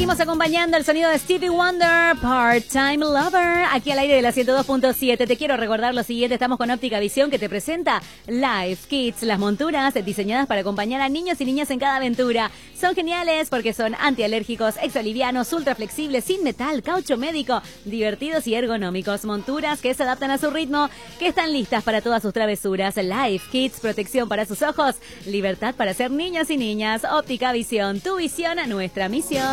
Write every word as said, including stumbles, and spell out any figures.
seguimos acompañando el sonido de Stevie Wonder, Part-Time Lover, aquí al aire de la ciento dos punto siete. Te quiero recordar lo siguiente, estamos con Óptica Visión, que te presenta Life Kids, las monturas diseñadas para acompañar a niños y niñas en cada aventura. Son geniales porque son antialérgicos, exolivianos, ultra flexibles, sin metal, caucho médico, divertidos y ergonómicos. Monturas que se adaptan a su ritmo, que están listas para todas sus travesuras. Life Kids, protección para sus ojos, libertad para ser niños y niñas. Óptica Visión, tu visión, nuestra misión.